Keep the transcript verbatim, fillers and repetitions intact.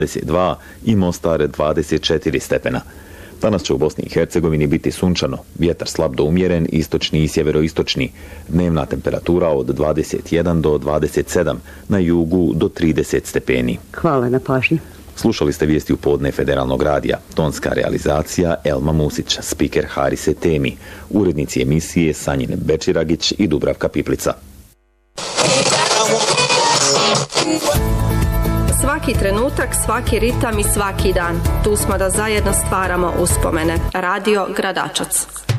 dvadeset dva i Mostar dvadeset četiri stepena. Danas će u Bosni i Hercegovini biti sunčano, vjetar slab do umjeren, istočni i sjeveroistočni. Dnevna temperatura od dvadeset jedan do dvadeset sedam, na jugu do trideset stepeni. Hvala na pažnji. Slušali ste vijesti u podne Federalnog radija. Tonska realizacija Elma Musić, spiker Harise Temi, urednici emisije Sanjine Bečiragić i Dubravka Piplica. Svaki trenutak, svaki ritam i svaki dan. Tu smo da zajedno stvaramo uspomene. Radio Gradačac.